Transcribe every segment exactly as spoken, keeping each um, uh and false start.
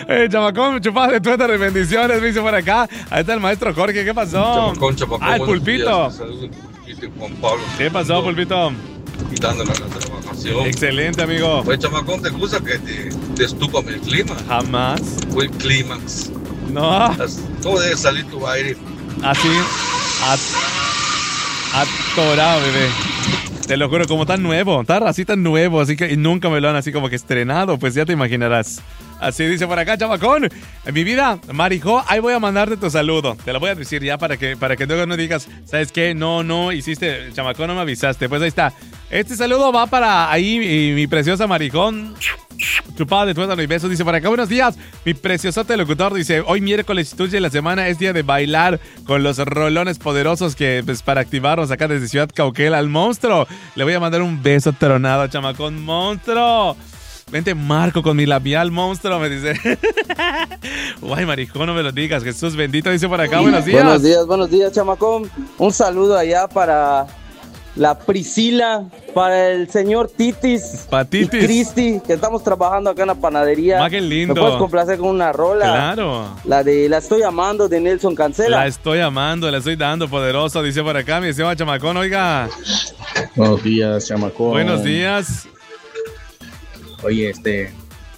Eh, chamacón, chupada de tuétano y bendiciones, me dice por acá. Ahí está el maestro Jorge, ¿qué pasó? Chamacón, chamacón. Ah, el Pulpito. Saludos, Pulpito y Juan Pablo. ¿Qué pasó, Pulpito? Quitándola la trabajación. Excelente, amigo. Oye, chamacón, ¿te gusta que te, te estupan el clima? Jamás. O el clímax. No. ¿Cómo debe salir tu aire? Así. At, atorado, bebé. Te lo juro, como tan nuevo, tan así tan nuevo, así que y nunca me lo han así como que estrenado, pues ya te imaginarás. Así dice por acá, chamacón. En mi vida, Marijo, ahí voy a mandarte tu saludo. Te lo voy a decir ya para que, para que luego no digas, ¿sabes qué? No, no hiciste, chamacón, no me avisaste. Pues ahí está. Este saludo va para ahí, mi, mi preciosa Marijón. Chupada de tuétano y besos. Dice por acá, buenos días, mi preciosote locutor. Dice, hoy miércoles y la semana es día de bailar con los rolones poderosos que, pues, para activarnos acá desde Ciudad Cauquel al monstruo. Le voy a mandar un beso tronado, chamacón, monstruo. Vente, Marco, con mi labial, monstruo, me dice. Guay, Marijón, no me lo digas. Jesús bendito, dice por acá, buenos días. Buenos días, buenos días, chamacón. Un saludo allá para la Priscila, para el señor Titis, Patitis y Cristi, que estamos trabajando acá en la panadería. Ma, qué lindo. ¿Me puedes complacer con una rola? Claro. La de La Estoy Amando, de Nelson Cancela. La estoy amando, la estoy dando, poderoso, dice por acá, mi estimado chamacón, oiga. Buenos días, chamacón. Buenos días. Oye, este...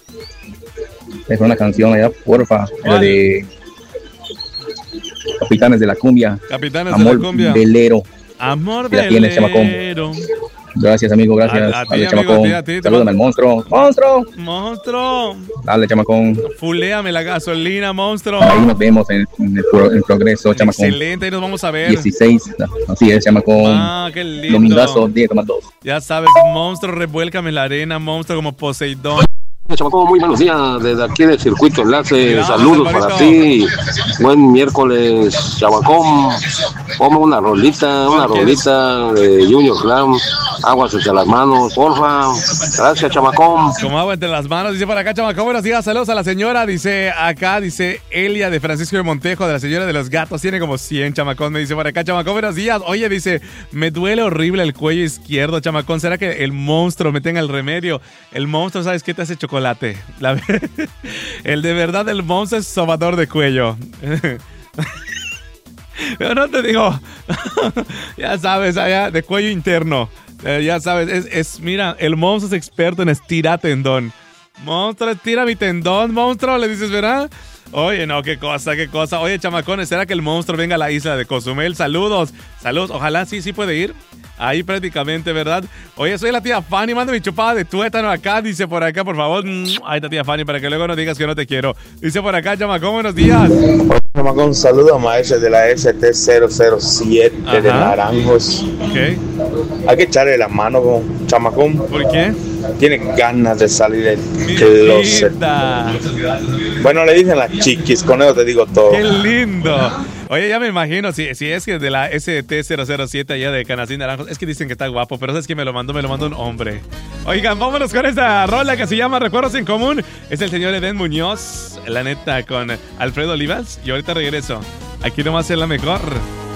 es una canción allá, porfa. La de... Capitanes de la Cumbia. Capitanes Amor de la Cumbia. Velero. Amor la tienes, velero. Gracias, amigo, gracias. A, a ti, Dale, amigo, chamacón. a ti, a ti, Salúdame al monstruo. ¡Monstruo! ¡Monstruo! Dale, chamacón. Fuléame la gasolina, monstruo. Ahí nos vemos en, en, el, en el progreso, chamacón. Excelente, ahí nos vamos a ver. dieciséis, así es, chamacón. Ah, qué lindo. Domingazo, diez más dos. Ya sabes, monstruo, revuélcame la arena, monstruo como Poseidón. Chamacón, muy buenos días desde aquí del Circuito Enlace. Gracias, saludos hermanito. para ti. Buen miércoles, Chamacón. Ponme una rolita, una rolita de Junior Clan. Aguas entre las manos, porfa. Gracias, Chamacón. Como agua entre las manos, dice por acá, chamacón, buenos días, saludos a la señora, dice acá, dice Elia de Francisco de Montejo, de la señora de los gatos, tiene como cien, chamacón, me dice por acá, chamacón, buenos días, oye, dice, me duele horrible el cuello izquierdo, chamacón, ¿será que el monstruo me tenga el remedio? El monstruo, ¿sabes qué te hace chocolate? La... el de verdad, el monstruo es sobador de cuello. Pero no te digo, ya sabes, allá de cuello interno. Eh, ya sabes, es, es, mira, el monstruo es experto en estirar tendón. Monstruo, estira mi tendón, monstruo, le dices, ¿verdad? Oye, no, qué cosa, qué cosa. Oye, chamacones, ¿será que el monstruo venga a la isla de Cozumel? Saludos, saludos. Ojalá sí, sí puede ir. Ahí prácticamente, ¿verdad? Oye, soy la tía Fanny, manda mi chupada de tuétano acá, dice por acá, por favor. Ahí está, tía Fanny, para que luego no digas que no te quiero. Dice por acá, chamacón, buenos días. Hola, chamacón, saludos a maestros de la S T cero cero siete. Ajá. De Naranjos. Ok. Hay que echarle la mano con chamacón. ¿Por qué? Tiene ganas de salir del closet. Bueno, le dicen las chiquis, con eso te digo todo. ¡Qué lindo! Oye, ya me imagino, si, si es que de la S T cero cero siete allá de Canacín Naranjos, es que dicen que está guapo, pero ¿sabes quién me lo mandó? Me lo mandó un hombre. Oigan, vámonos con esta rola que se llama Recuerdos en Común. Es el señor Eden Muñoz, la neta, con Alfredo Olivas. Y ahorita regreso. Aquí nomás es la mejor.